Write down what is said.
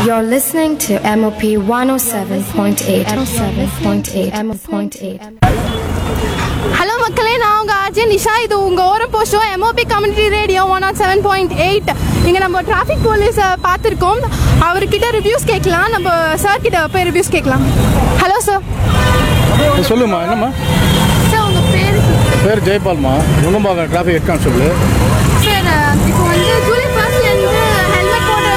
You're listening to MOP 107.8. 107.8. Hello மக்களே, நான் உங்கள் அஜய் நிஷா. இது உங்கள் ஓரம் போஸ்டோ எம்ஓபி கம்யூனிட்டி ரேடியோ 107.8. இங்கே நம்ம டிராஃபிக் போலீஸை பார்த்துருக்கோம். அவர்கிட்ட ரிவ்யூஸ் கேட்கலாம். நம்ம சார் கிட்ட போய் ரிவ்யூஸ் கேட்கலாம். Hello sir. சொல்லுமா, என்னம்மா சார் உங்கள் பேர்? பேர் ஜெயபால்மா, Nungambakkam traffic head constable. Sir இப்போ வந்து ஜூலை